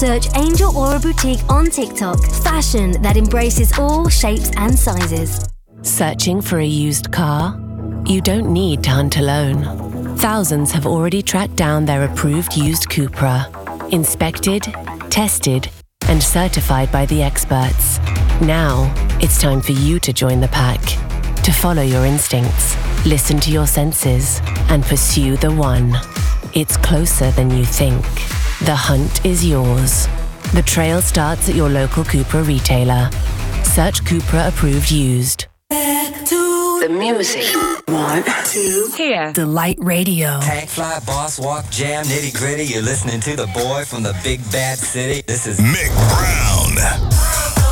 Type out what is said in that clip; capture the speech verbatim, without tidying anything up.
Search Angel Aura Boutique on TikTok. Fashion that embraces all shapes and sizes. Searching for a used car? You don't need to hunt alone. Thousands have already tracked down their approved used Cupra. Inspected, tested, and certified by the experts. Now, it's time for you to join the pack. To follow your instincts, listen to your senses, and pursue the one. It's closer than you think. The hunt is yours. The trail starts at your local Cupra retailer. Search Cupra Approved Used. Back to the music. One, two, here. Delight Radio. Tank fly, boss walk, jam, nitty gritty. You're listening to the boy from the big bad city. This is Mick Brown.